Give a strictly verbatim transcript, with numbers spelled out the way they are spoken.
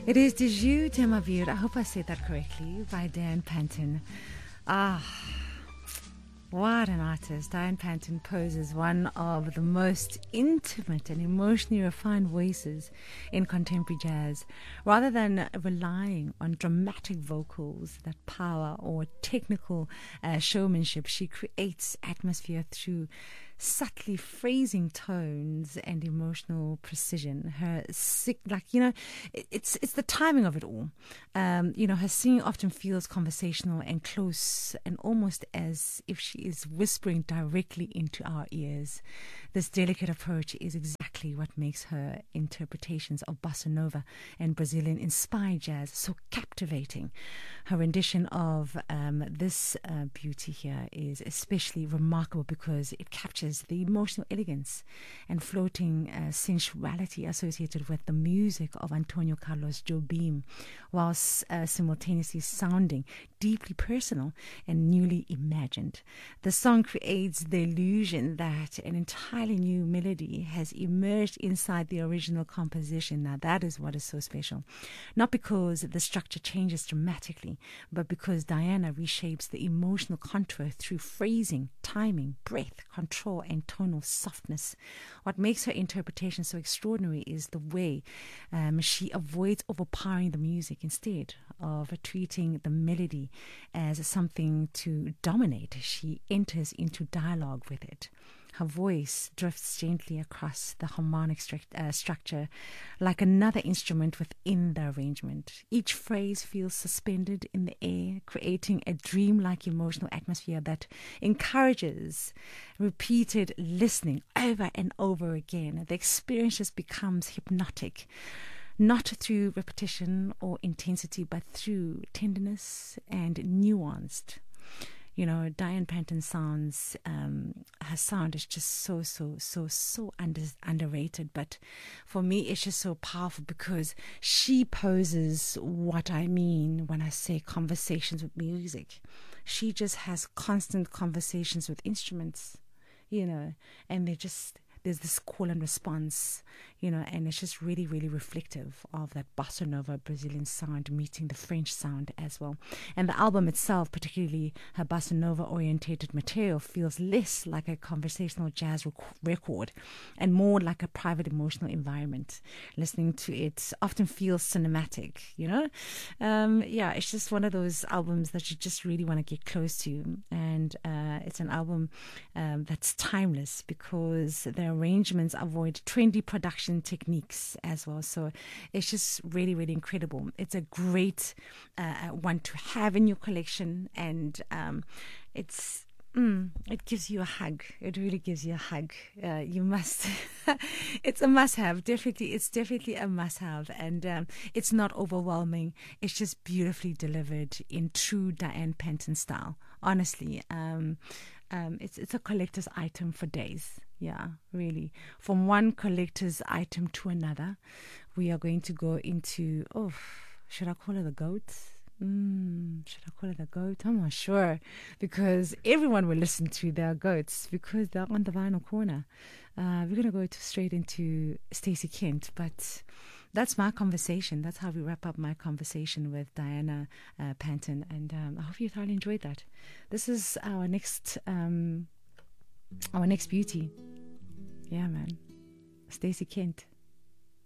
It is De Jus de ma Vie, I hope I said that correctly, by Dan Panton. Ah, what an artist. Diane Panton poses one of the most intimate and emotionally refined voices in contemporary jazz. Rather than relying on dramatic vocals that power or technical uh, showmanship, she creates atmosphere through subtly phrasing tones and emotional precision. Her sick, like you know, it, it's it's the timing of it all. Um, you know, her singing often feels conversational and close, and almost as if she is whispering directly into our ears. This delicate approach is exactly what makes her interpretations of bossa nova and Brazilian-inspired jazz so captivating. Her rendition of um, this uh, beauty here is especially remarkable because it captures the emotional elegance and floating uh, sensuality associated with the music of Antonio Carlos Jobim, whilst uh, simultaneously sounding deeply personal and newly imagined. The song creates the illusion that an entirely new melody has emerged inside the original composition. Now that is what is so special. Not because the structure changes dramatically, but because Diana reshapes the emotional contour through phrasing, timing, breath, control, and tonal softness. What makes her interpretation so extraordinary is the way um, she avoids overpowering the music instead of treating the melody as something to dominate. She enters into dialogue with it. Her voice drifts gently across the harmonic stru- uh, structure like another instrument within the arrangement. Each phrase feels suspended in the air, creating a dreamlike emotional atmosphere that encourages repeated listening over and over again. The experience just becomes hypnotic, not through repetition or intensity, but through tenderness and nuanced. You know, Diane Panton sounds, um, her sound is just so, so, so, so under, underrated. But for me, it's just so powerful because she poses what I mean when I say conversations with music. She just has constant conversations with instruments, you know, and they just, there's this call and response, you know, and it's just really, really reflective of that bossa nova Brazilian sound meeting the French sound as well. And the album itself, particularly her bossa nova orientated material, feels less like a conversational jazz rec- record and more like a private emotional environment. Listening to it often feels cinematic, you know. Um, yeah, it's just one of those albums that you just really want to get close to. And uh, it's an album um, that's timeless because there arrangements avoid trendy production techniques as well. So it's just really, really incredible. It's a great uh, one to have in your collection, and um, it's mm, it gives you a hug. It really gives you a hug. Uh, you must. It's a must-have. Definitely, it's definitely a must-have, and um, it's not overwhelming. It's just beautifully delivered in true Diane Panton style. Honestly, um, um, it's it's a collector's item for days. Yeah, really. From one collector's item to another, we are going to go into, oh, should I call it the goat? Mm, should I call it the goat? I'm not sure, because everyone will listen to their goats because they're on the vinyl corner. Uh, we're going to go to straight into Stacey Kent, but that's my conversation. That's how we wrap up my conversation with Diana uh, Panton, and um, I hope you thoroughly enjoyed that. This is our next... Um, Our next beauty. Yeah, man. Stacey Kent.